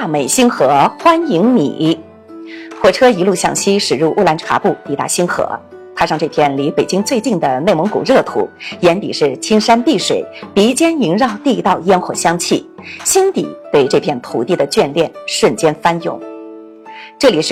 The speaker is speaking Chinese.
大美星河欢迎你。火车一路向西驶入乌兰察布，抵达星河。踏上这片离北京最近的内蒙古热土，眼底是青山碧水，鼻尖萦绕地道烟火香气，心底对这片土地的眷恋瞬间翻涌。这里是